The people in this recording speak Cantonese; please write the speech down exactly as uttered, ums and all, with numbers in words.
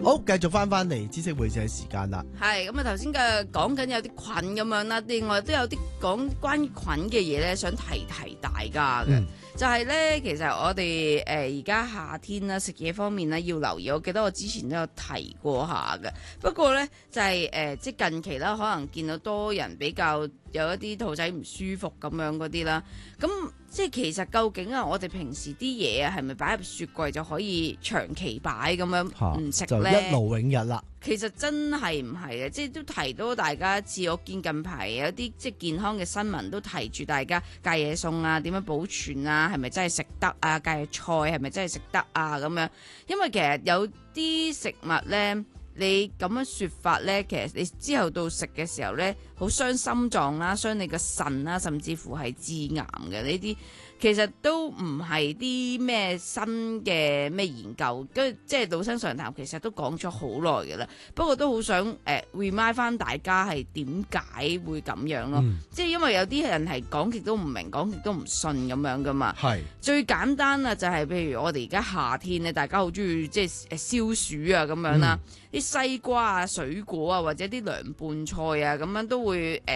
好，繼續翻翻嚟知識會社嘅時間啦。 係咁啊，頭先嘅講緊有啲菌咁樣啦，另外都有啲講關於菌嘅嘢咧，想提提大家嘅。 嗯就係咧，其實我哋誒而家夏天啦，食嘢方面咧要留意。我記得我之前都有提過下嘅。不過咧就係、是、誒、呃，即係近期啦，可能見到多人比較有一啲肚仔唔舒服咁樣嗰啲啦。咁即係其實究竟啊，我哋平時啲嘢啊，係咪擺入雪櫃就可以長期擺咁樣唔食就咧？ 一勞永逸啦。 其實真係唔係嘅，即係都提到大家一次。我見近排有啲即係健康嘅新聞都提住大家戒野餸啊，點樣保存啊，係咪真係食得啊？戒野菜係咪真係食得啊？咁樣，因為其實有啲食物呢，你咁樣説法呢，其實你之後到食嘅時候呢，好傷心臟啦，傷你個腎啦，甚至乎係致癌嘅呢啲。其實都唔係啲咩新嘅咩研究，跟即係老生常談，其實都講咗好耐嘅啦。不過都好想誒、呃、remind 翻大家係點解會咁樣咯？嗯、即係因為有啲人係講極都唔明，講極都唔信咁樣噶嘛。係最簡單啊，就係譬如我哋而家夏天咧，大家好中意即係誒消暑啊咁樣啦，啲、嗯、西瓜啊、水果啊或者啲涼拌菜啊咁樣都會誒。呃